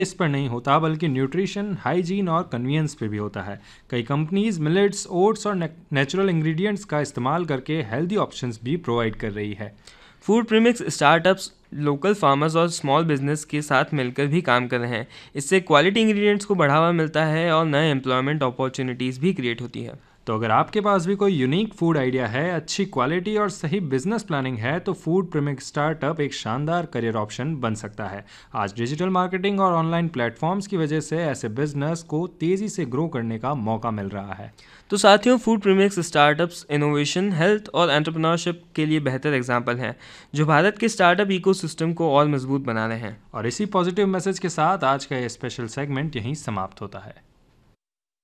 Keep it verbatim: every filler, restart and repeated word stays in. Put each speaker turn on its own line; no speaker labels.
इस पर नहीं होता बल्कि न्यूट्रिशन, हाइजीन और कन्वीनियंस पे भी होता है। कई कंपनीज मिलेट्स, ओट्स और नेचुरल इंग्रेडिएंट्स का इस्तेमाल करके हेल्दी ऑप्शंस भी प्रोवाइड कर रही है।
Food premix startups local farmers और स्मॉल बिजनेस के साथ मिलकर भी काम कर रहे हैं। इससे क्वालिटी इंग्रेडिएंट्स को बढ़ावा मिलता है और नए एम्प्लॉयमेंट अपॉर्चुनिटीज़ भी क्रिएट होती है।
तो अगर आपके पास भी कोई यूनिक फूड आइडिया है, अच्छी क्वालिटी और सही बिजनेस प्लानिंग है, तो फूड प्रीमिक्स स्टार्टअप एक शानदार करियर ऑप्शन बन सकता है। आज डिजिटल मार्केटिंग और ऑनलाइन प्लेटफॉर्म्स की वजह से ऐसे बिजनेस को तेज़ी से ग्रो करने का मौका मिल रहा है।
तो साथियों, food premix startups innovation, health और एंटरप्रेन्योरशिप के लिए बेहतर एग्जाम्पल हैं, जो भारत के स्टार्टअप इकोसिस्टम को और मजबूत बना रहे हैं।
और इसी पॉजिटिव मैसेज के साथ आज का ये स्पेशल सेगमेंट यहीं समाप्त होता है।